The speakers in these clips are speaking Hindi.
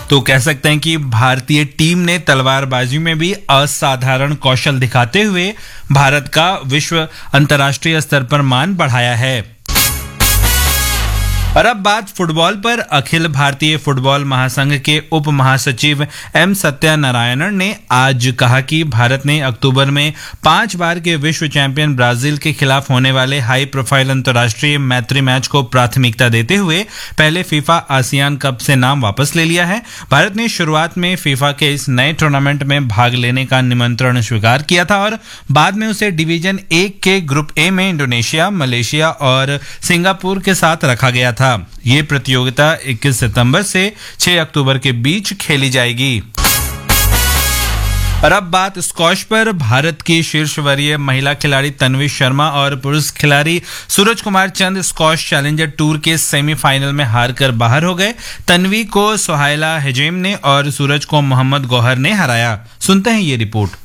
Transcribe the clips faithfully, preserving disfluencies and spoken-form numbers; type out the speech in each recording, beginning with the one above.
तो कह सकते हैं कि भारतीय टीम ने तलवारबाजी में भी असाधारण कौशल दिखाते हुए भारत का विश्व अंतर्राष्ट्रीय स्तर पर मान बढ़ाया है। और अब बात फुटबॉल पर। अखिल भारतीय फुटबॉल महासंघ के उप महासचिव एम सत्यनारायणन ने आज कहा कि भारत ने अक्टूबर में पांच बार के विश्व चैंपियन ब्राजील के खिलाफ होने वाले हाई प्रोफाइल अंतर्राष्ट्रीय मैत्री मैच को प्राथमिकता देते हुए पहले फीफा आसियान कप से नाम वापस ले लिया है। भारत ने शुरुआत में फीफा के इस नए टूर्नामेंट में भाग लेने का निमंत्रण स्वीकार किया था और बाद में उसे डिवीजन एक के ग्रुप ए में इंडोनेशिया, मलेशिया और सिंगापुर के साथ रखा गया था। ये प्रतियोगिता इक्कीस सितंबर से छह अक्टूबर के बीच खेली जाएगी। और अब बात स्क्वॉश पर। भारत की शीर्ष वरीय महिला खिलाड़ी तन्वी शर्मा और पुरुष खिलाड़ी सूरज कुमार चंद स्क्वॉश चैलेंजर टूर के सेमीफाइनल में हार कर बाहर हो गए। तन्वी को सोहाइला हेजेम ने और सूरज को मोहम्मद गौहर ने हराया। सुनते हैं ये report.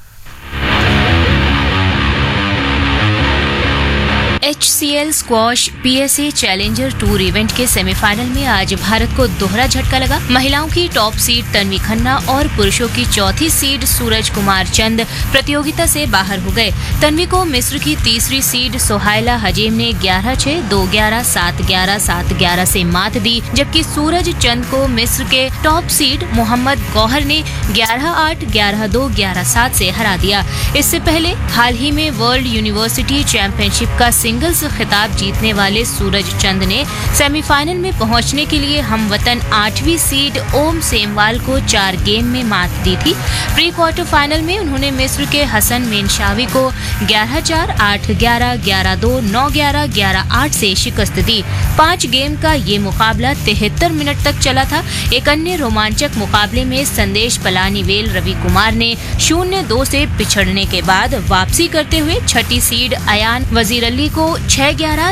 H C L squash P S A challenger tour event के सेमीफाइनल में आज भारत को दोहरा झटका लगा। महिलाओं की टॉप सीड तन्वी खन्ना और पुरुषों की चौथी सीड सूरज कुमार चंद प्रतियोगिता से बाहर हो गए। तन्वी को मिस्र की तीसरी सीड सोहाइला हजेम ने ग्यारह छह, दो ग्यारह, सात ग्यारह, सात ग्यारह से मात दी, जबकि सूरज चंद को मिस्र के टॉप सीड मोहम्मद गौहर ने ग्यारह आठ, ग्यारह दो, ग्यारह सात से हरा दिया। इससे पहले हाल ही में वर्ल्ड यूनिवर्सिटी चैंपियनशिप का सिंगल्स खिताब जीतने वाले सूरज चंद ने सेमीफाइनल में पहुंचने के लिए हमवतन आठवीं सीड ओम सेमवाल को चार गेम में मात दी थी। प्री क्वार्टर फाइनल में उन्होंने मिस्र के हसन मेनशावी को ग्यारह चार, आठ ग्यारह, ग्यारह दो, नौ ग्यारह, ग्यारह आठ से शिकस्त दी। पांच गेम का ये मुकाबला तिहत्तर मिनट तक चला था। एक अन्य रोमांचक मुकाबले में संदेश पलानीवेल रवि कुमार ने शून्य दो से पिछड़ने के बाद वापसी करते हुए छठी सीड अयान वजीर अली को छह ग्यारह